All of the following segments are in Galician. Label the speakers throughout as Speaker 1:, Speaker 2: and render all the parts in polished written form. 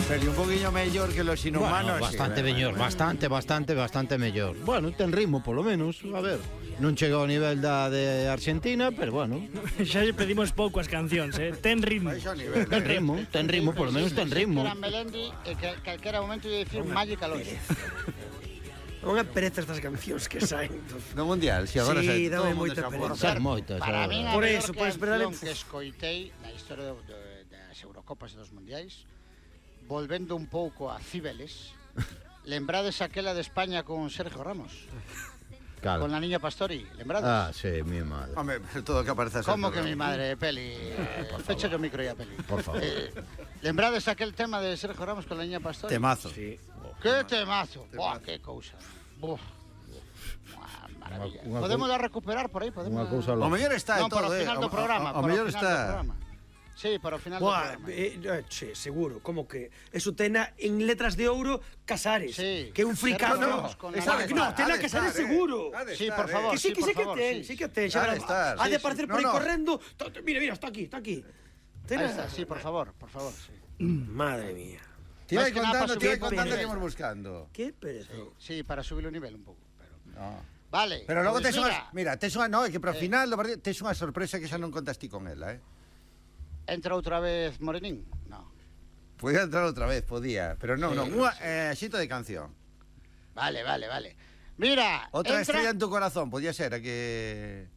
Speaker 1: Pero un poquillo mellor que los inhumanos.
Speaker 2: Bueno, bastante mellor, bastante mellor. Bueno, ten ritmo, polo menos. A ver, non chega ao nivel da de Argentina, pero bueno.
Speaker 3: Xa lle pedimos pouco as cancións, ten ritmo.
Speaker 2: Ten ritmo, polo menos ten ritmo.
Speaker 4: Era Melendi e que calquera momento lle dicir Magic Alonso.
Speaker 5: Unha pereza estas cancións que saen
Speaker 1: no mundial, si agora
Speaker 5: sí,
Speaker 1: todo
Speaker 5: dame
Speaker 1: o mundo
Speaker 5: moita
Speaker 1: se
Speaker 5: pereza.
Speaker 2: Ser moitas.
Speaker 4: Para mí, a
Speaker 5: Por
Speaker 4: mellor
Speaker 5: eso, pois, pero
Speaker 4: canción que escoitei na historia das Eurocopas e dos mundiais, volvendo un pouco a Cibeles, lembrades aquela de España con Sergio Ramos?
Speaker 2: Claro.
Speaker 4: Con la niña Pastori, lembrades?
Speaker 2: Ah, sí, mi madre.
Speaker 1: Home, todo que aparece a
Speaker 4: Como que mi madre, Peli? Fecha o micro ya, Peli.
Speaker 2: Por favor.
Speaker 4: Lembrades aquel tema de Sergio Ramos con la niña Pastori?
Speaker 1: Temazo.
Speaker 5: Sí.
Speaker 4: Que temazo. Buah, que cousa. Buah. Maravilla. Podemos dar recuperar por aí, podemos.
Speaker 2: Unha cousa
Speaker 1: O mellor está
Speaker 4: No,
Speaker 1: todo,
Speaker 4: para o final do programa.
Speaker 1: O mellor está.
Speaker 4: Sí, para o final do
Speaker 5: Buah,
Speaker 4: programa.
Speaker 5: che, seguro, como que eso tena en letras de ouro Casares,
Speaker 4: Sí.
Speaker 5: que é un fricazo. No, tena Casares seguro.
Speaker 4: Sí, por favor.
Speaker 5: Que sí, que
Speaker 4: por
Speaker 5: sí que
Speaker 4: favor,
Speaker 5: ten, sí que ten, xa
Speaker 1: Ha de
Speaker 5: verás.
Speaker 1: estar,
Speaker 5: Ha de
Speaker 1: sí,
Speaker 5: aparecer
Speaker 1: sí.
Speaker 5: por aí
Speaker 1: No, no.
Speaker 5: correndo. Mira, está aquí.
Speaker 4: Ahí está, sí, por favor, sí.
Speaker 5: Madre mía.
Speaker 1: Te iba
Speaker 4: Más que nada para
Speaker 1: contando
Speaker 4: subir
Speaker 1: que
Speaker 4: nivel.
Speaker 1: íbamos buscando.
Speaker 5: Qué pereza.
Speaker 4: Sí, para subir un nivel un pouco, pero.
Speaker 1: No.
Speaker 4: Vale.
Speaker 1: Pero logo
Speaker 4: pues
Speaker 1: tes unha, mira, tes unha, no, é que para o final do partido tes unha sorpresa que xa non contas ti con ela,
Speaker 4: Entra outra vez Morenín? No.
Speaker 1: Podía entrar outra vez, podía, pero non, non, unha xito de canción.
Speaker 4: Vale. Mira,
Speaker 1: Outra estrella en tu corazón, podía ser, a que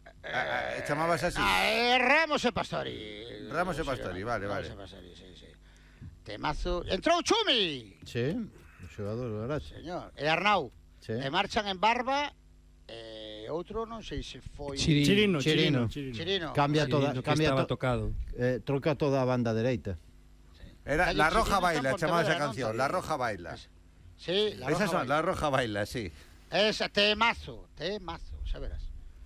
Speaker 1: chamabas así.
Speaker 4: Ramos e Pastori.
Speaker 1: Ramos e Pastori, vale.
Speaker 4: Ramos e Pastori, sí. Temazo. Entrou Chumi.
Speaker 2: Sí, o xogador, verdad?
Speaker 4: Señor. E Arnau.
Speaker 2: Sí.
Speaker 4: E marchan en Barba. Outro non sei se foi
Speaker 3: Chirino.
Speaker 2: Cambia toda,
Speaker 6: que estaba tocado.
Speaker 2: Troca toda a banda dereita.
Speaker 1: Era
Speaker 4: Calle
Speaker 1: La Roja
Speaker 4: Chirino
Speaker 1: Baila,
Speaker 4: está en
Speaker 1: chamaba esa
Speaker 4: Pontevedra,
Speaker 1: canción,
Speaker 4: non?
Speaker 1: La Roja Baila.
Speaker 4: Sí,
Speaker 1: Esas son, La Roja Baila, sí.
Speaker 4: Esa, temazo, xa verás.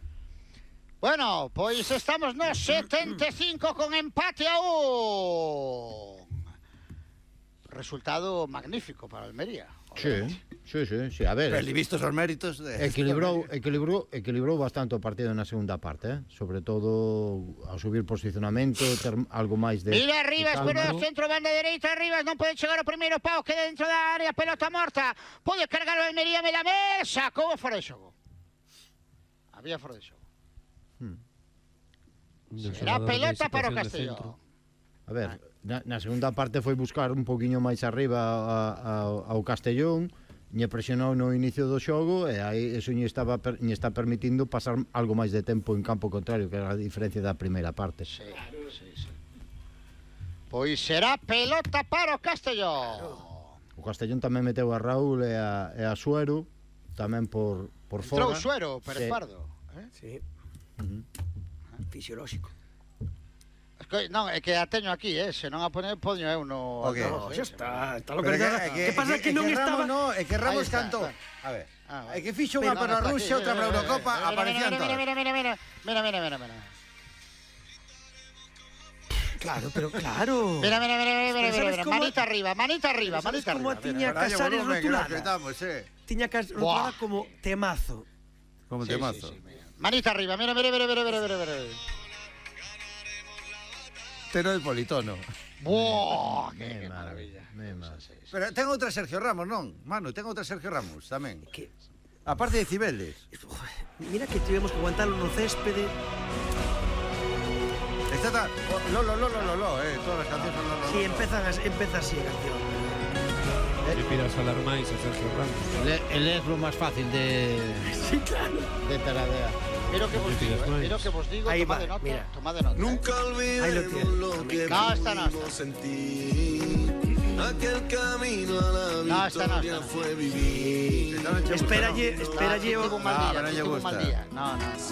Speaker 4: Bueno, pois estamos no 75 con empate a 1. Resultado magnífico para Almería.
Speaker 2: Sí, a ver.
Speaker 1: Pero vistos os méritos de...
Speaker 2: Equilibrou bastante o partido na segunda parte, sobre todo ao subir posicionamento, ter algo máis de...
Speaker 4: Mira Rivas,
Speaker 2: de calma.
Speaker 4: pero centro banda dereita, Rivas non pode chegar ao primeiro pau, queda dentro da área, pelota morta, pode cargar o Almería me la mesa, como fora de xogo. Había fora de xogo. Será pelota para o Castellón.
Speaker 2: A ver, na segunda parte foi buscar un poquinho máis arriba ao Castellón, lle presionou no inicio do xogo e aí eso lle está permitindo pasar algo máis de tempo en campo contrario, que era a diferencia da primeira parte.
Speaker 4: Sí. Pois será pelota para o Castellón.
Speaker 2: O Castellón tamén meteu a Raúl e a Suero, tamén por fora.
Speaker 4: Entrou Suero, Pérez Pardo.
Speaker 5: Sí. Fisiolóxico.
Speaker 4: Non, é que a teño aquí, se non a poño eu no...
Speaker 1: Okay.
Speaker 5: Xa está lo
Speaker 1: Pero
Speaker 5: que pasa que non estaba...
Speaker 1: É que Ramos cantou. A ver, é que fixo unha para a Rusia, outra para a Eurocopa, aparecían todas.
Speaker 4: Mira.
Speaker 5: Claro, pero claro.
Speaker 4: Mira,
Speaker 5: cómo-
Speaker 4: manita arriba.
Speaker 5: ¿Sabes cómo a tiña Casares rotulada? Tiña rotulada como temazo.
Speaker 1: Como temazo.
Speaker 4: Manita arriba, mira.
Speaker 1: Pero el politono.
Speaker 4: Buah, qué maravilla.
Speaker 1: Pero ten outra Sergio Ramos, non? Manu, ten outra Sergio Ramos tamén.
Speaker 5: Que
Speaker 1: Aparte de Cibeles.
Speaker 5: mira que tivemos que aguantarlo no céspede.
Speaker 1: Está todas las cancións son lo.
Speaker 5: Si empeza así a canción.
Speaker 6: Le pidas falar máis a Sergio Ramos.
Speaker 2: El es lo máis fácil de...
Speaker 5: Sí, claro.
Speaker 2: De taradear.
Speaker 4: Mira que vos digo,
Speaker 5: Ahí
Speaker 4: tomad
Speaker 5: va,
Speaker 4: de nota,
Speaker 5: mira.
Speaker 4: tomad de nota.
Speaker 7: Nunca
Speaker 5: Ahí lo
Speaker 7: olvidemos
Speaker 5: tienes.
Speaker 7: lo que
Speaker 4: No, esta no,
Speaker 7: vivimos en ti. Aquel camino a la
Speaker 4: No, esta no,
Speaker 7: victoria
Speaker 4: esta no.
Speaker 7: fue vivir.
Speaker 5: Espéralle
Speaker 4: Tuvo un mal día,
Speaker 1: pero no lle
Speaker 4: tuvo un mal
Speaker 1: gusta.
Speaker 4: día. No.